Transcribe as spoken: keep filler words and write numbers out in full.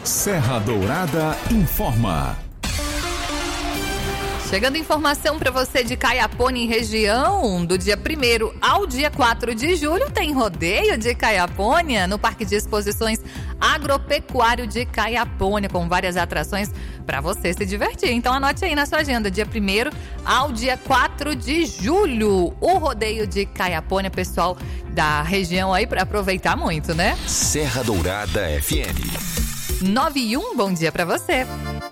Serra Dourada informa. Chegando informação para você de Caiapônia e região. Do dia primeiro ao dia quatro de julho tem rodeio de Caiapônia no Parque de Exposições Agropecuário de Caiapônia, com várias atrações para você se divertir. Então anote aí na sua agenda, dia primeiro ao dia quatro de julho, o rodeio de Caiapônia, pessoal da região aí para aproveitar muito, né? Serra Dourada F M. nove e um, bom dia para você.